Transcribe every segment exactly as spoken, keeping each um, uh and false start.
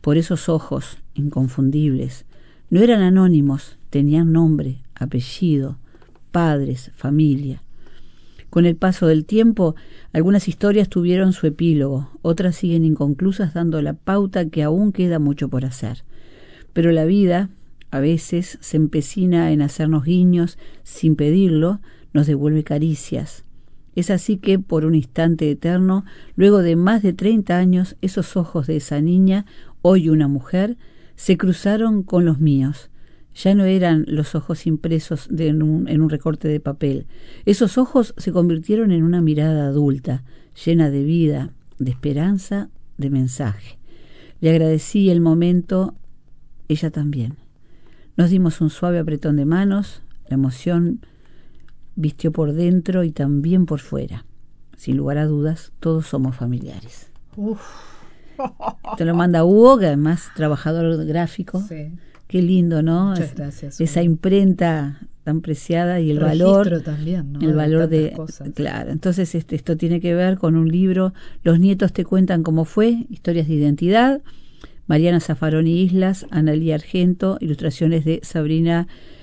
por esos ojos inconfundibles. No eran anónimos, tenían nombre, apellido, padres, familia. Con el paso del tiempo, algunas historias tuvieron su epílogo, otras siguen inconclusas dando la pauta que aún queda mucho por hacer. Pero la vida, a veces, se empecina en hacernos guiños, sin pedirlo, nos devuelve caricias. Es así que, por un instante eterno, luego de más de treinta años, esos ojos de esa niña, hoy una mujer, se cruzaron con los míos. Ya no eran los ojos impresos de en, un, en un recorte de papel. Esos ojos se convirtieron en una mirada adulta, llena de vida, de esperanza, de mensaje. Le agradecí el momento, ella también. Nos dimos un suave apretón de manos, la emoción vistió por dentro y también por fuera. Sin lugar a dudas, todos somos familiares. Uf. Te lo manda Hugo, que además trabajador gráfico. Sí. Qué lindo, ¿no? Muchas es, gracias. Esa Hugo. imprenta tan preciada y el Registro valor también, ¿no? el valor de, de cosas. Claro. Entonces este, esto tiene que ver con un libro. Los nietos te cuentan cómo fue, historias de identidad. Mariana Zaffaroni Islas, Analía Argento, ilustraciones de Sabrina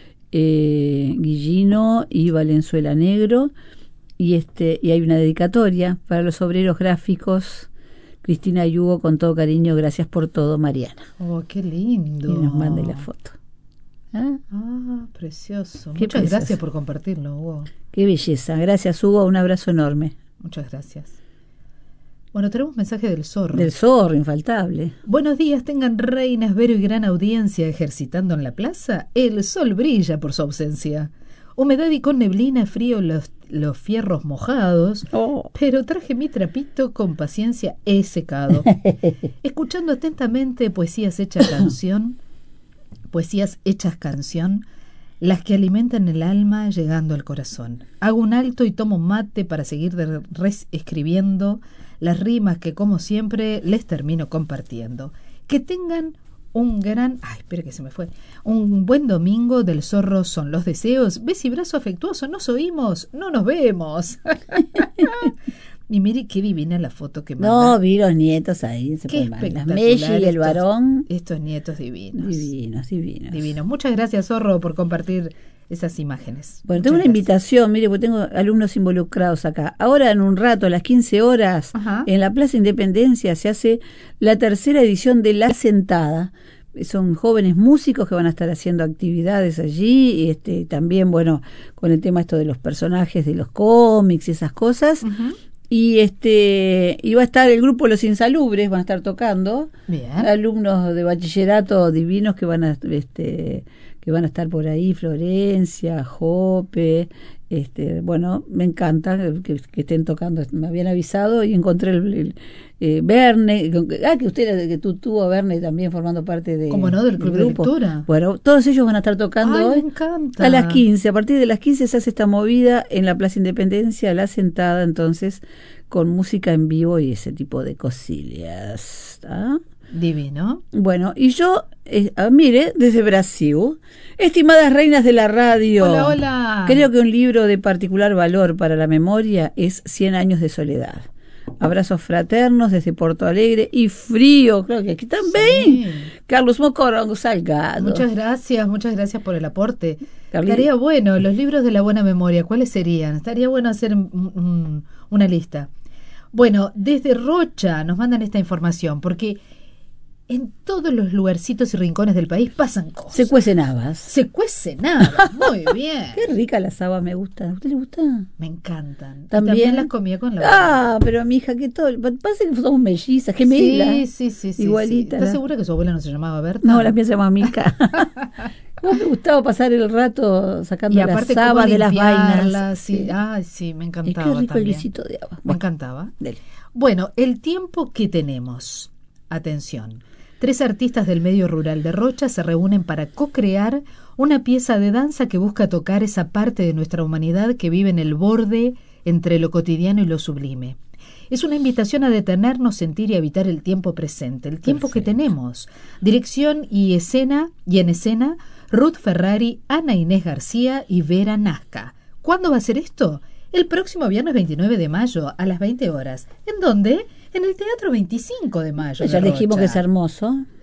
eh, Guillino y Valenzuela Negro, y este y hay una dedicatoria para los obreros gráficos. Cristina y Hugo, con todo cariño, gracias por todo, Mariana. Oh, qué lindo. Y nos mande la foto. ¿Ah? Ah, precioso. Qué Muchas precioso. Gracias por compartirlo, Hugo. Qué belleza. Gracias, Hugo. Un abrazo enorme. Muchas gracias. Bueno, tenemos un mensaje del zorro. Del zorro, infaltable. Buenos días, tengan reinas, Vero y gran audiencia ejercitando en la plaza. El sol brilla por su ausencia. Humedad y con neblina, frío, los, los fierros mojados. Oh. Pero traje mi trapito, con paciencia he secado. Escuchando atentamente poesías hechas canción, poesías hechas canción, las que alimentan el alma llegando al corazón. Hago un alto y tomo mate para seguir de res escribiendo las rimas que, como siempre, les termino compartiendo. Que tengan un gran... Ay, espera que se me fue. Un buen domingo. Del zorro son los deseos. Bes y brazo afectuoso. Nos oímos, no nos vemos. Y mire qué divina la foto que manda. No, vi los nietos ahí. Se qué espectacular. espectacular. Messi y el estos, varón. Estos nietos divinos. Divinos, divinos. Divinos. Muchas gracias, Zorro, por compartir esas imágenes. Bueno, Muchas tengo una gracias. invitación, mire, porque tengo alumnos involucrados acá. Ahora, en un rato, a las quince horas, Ajá. en la Plaza Independencia, se hace la tercera edición de La Sentada. Son jóvenes músicos que van a estar haciendo actividades allí, y este, también, bueno, con el tema esto de los personajes de los cómics y esas cosas. Uh-huh. Y este y va a estar el grupo Los Insalubres, van a estar tocando. Bien. Alumnos de bachillerato divinos que van a este que van a estar por ahí, Florencia, Jope, este, bueno, me encanta que, que estén tocando, me habían avisado y encontré el, el eh, Verne, ah, que usted, que tú tuvo a Verne también formando parte de, ¿Cómo no? Del club grupo. de lectura. Bueno, todos ellos van a estar tocando Ay, hoy me encanta. a las quince, a partir de las quince se hace esta movida en la Plaza Independencia, La Sentada, entonces, con música en vivo y ese tipo de cosillas, ¿tá? Divino. Bueno, y yo, eh, ah, mire, desde Brasil, estimadas reinas de la radio, Hola, hola. creo que un libro de particular valor para la memoria es Cien años de soledad. Abrazos fraternos desde Porto Alegre y frío, creo que aquí también. Sí. Carlos Mocorongo Salgado. Muchas gracias, muchas gracias por el aporte. Carli- Estaría bueno, los libros de la buena memoria, ¿cuáles serían? Estaría bueno hacer un, un, una lista. Bueno, desde Rocha nos mandan esta información, porque en todos los lugarcitos y rincones del país pasan cosas. Se cuecen habas. Se cuece nada, muy bien. Qué rica las habas, me gustan. ¿A usted le gusta? Me encantan. Y ¿También? también las comía con la Ah, pero mi hija, que todo. Pasa que somos mellizas, gemelas. Sí, sí, sí, sí. Igualita. sí. ¿Estás la- segura que su abuela no se llamaba Berta? No, la mía se llama Mica. ¿Cómo me gustaba pasar el rato sacando Y aparte, las cómo habas de las vainas? limpiarlas, Sí. Ay, sí, me Y encantaba qué rico el también. guisito de habas. Me Bueno, encantaba. dele. Bueno, el tiempo que tenemos. Atención. Tres artistas del medio rural de Rocha se reúnen para co-crear una pieza de danza que busca tocar esa parte de nuestra humanidad que vive en el borde entre lo cotidiano y lo sublime. Es una invitación a detenernos, sentir y habitar el tiempo presente, el tiempo Perfecto. que tenemos. Dirección y escena y en escena, Ruth Ferrari, Ana Inés García y Vera Nazca. ¿Cuándo va a ser esto? El próximo viernes veintinueve de mayo a las veinte horas. ¿En dónde? En el Teatro veinticinco de mayo. Ya de dijimos Rocha. que es hermoso.